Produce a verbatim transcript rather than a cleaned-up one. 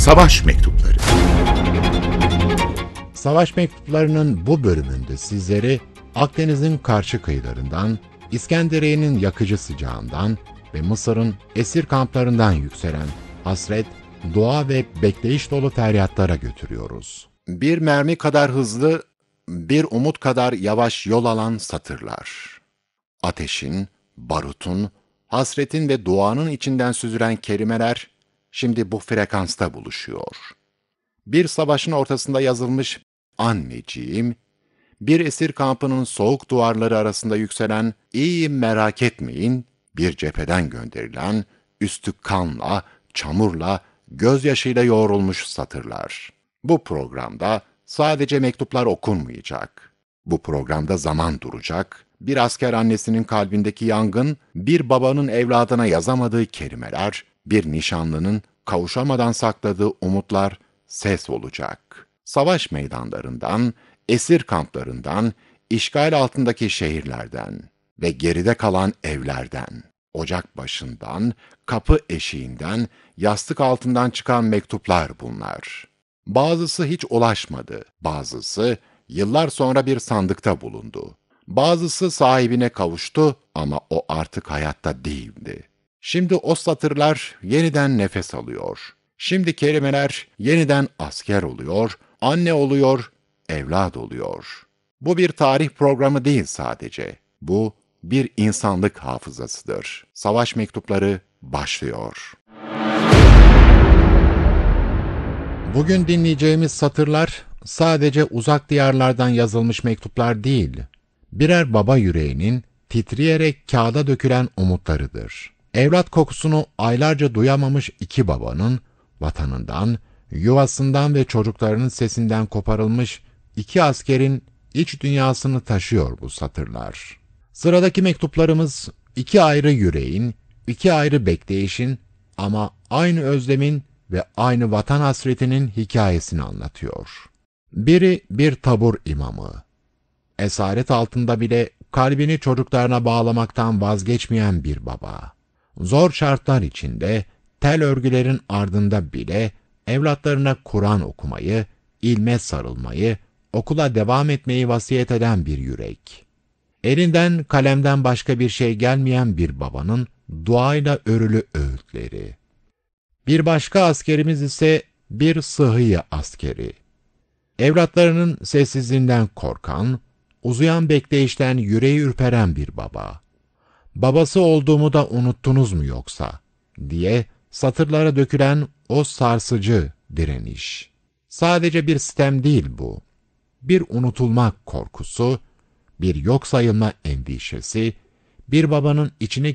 Savaş Mektupları. Savaş mektuplarının bu bölümünde sizleri Akdeniz'in karşı kıyılarından, İskenderiye'nin yakıcı sıcağından ve Mısır'ın esir kamplarından yükselen hasret, dua ve bekleyiş dolu feryatlara götürüyoruz. Bir mermi kadar hızlı, bir umut kadar yavaş yol alan satırlar. Ateşin, barutun, hasretin ve duanın içinden süzülen kelimeler şimdi bu frekansta buluşuyor. Bir savaşın ortasında yazılmış "Anneciğim", bir esir kampının soğuk duvarları arasında yükselen "İyiyim merak etmeyin", bir cepheden gönderilen, üstü kanla, çamurla, gözyaşıyla yoğrulmuş satırlar. Bu programda sadece mektuplar okunmayacak. Bu programda zaman duracak, bir asker annesinin kalbindeki yangın, bir babanın evladına yazamadığı kelimeler, bir nişanlının kavuşamadan sakladığı umutlar ses olacak. Savaş meydanlarından, esir kamplarından, işgal altındaki şehirlerden ve geride kalan evlerden, ocak başından, kapı eşiğinden, yastık altından çıkan mektuplar bunlar. Bazısı hiç ulaşmadı, bazısı yıllar sonra bir sandıkta bulundu. Bazısı sahibine kavuştu ama o artık hayatta değildi. Şimdi o satırlar yeniden nefes alıyor. Şimdi kelimeler yeniden asker oluyor, anne oluyor, evlat oluyor. Bu bir tarih programı değil sadece. Bu bir insanlık hafızasıdır. Savaş mektupları başlıyor. Bugün dinleyeceğimiz satırlar sadece uzak diyarlardan yazılmış mektuplar değil, birer baba yüreğinin titreyerek kağıda dökülen umutlarıdır. Evlat kokusunu aylarca duyamamış iki babanın, vatanından, yuvasından ve çocuklarının sesinden koparılmış iki askerin iç dünyasını taşıyor bu satırlar. Sıradaki mektuplarımız iki ayrı yüreğin, iki ayrı bekleyişin ama aynı özlemin ve aynı vatan hasretinin hikayesini anlatıyor. Biri bir tabur imamı. Esaret altında bile kalbini çocuklarına bağlamaktan vazgeçmeyen bir baba. Zor şartlar içinde, tel örgülerin ardında bile evlatlarına Kur'an okumayı, ilme sarılmayı, okula devam etmeyi vasiyet eden bir yürek. Elinden kalemden başka bir şey gelmeyen bir babanın duayla örülü öğütleri. Bir başka askerimiz ise bir sıhhiye askeri. Evlatlarının sessizliğinden korkan, uzayan bekleyişten yüreği ürperen bir baba. Babası olduğumu da unuttunuz mu yoksa, diye satırlara dökülen o sarsıcı direniş. Sadece bir sitem değil bu. Bir unutulmak korkusu, bir yok sayılma endişesi, bir babanın içini